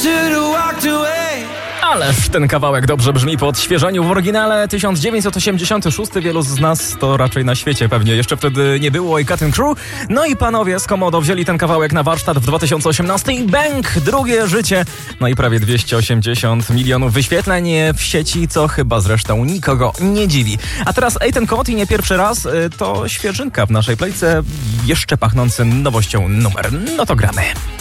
Ależ ten kawałek dobrze brzmi po odświeżeniu. W oryginale 1986, wielu z nas to raczej na świecie pewnie jeszcze wtedy nie było, i Cutting Crew. No i panowie z Komodo wzięli ten kawałek na warsztat w 2018 i bang! Drugie życie. No i prawie 280 milionów wyświetleń w sieci, co chyba zresztą nikogo nie dziwi. A teraz Eitan Kot i nie pierwszy raz, to świeżynka w naszej playce, jeszcze pachnący nowością numer. No to gramy.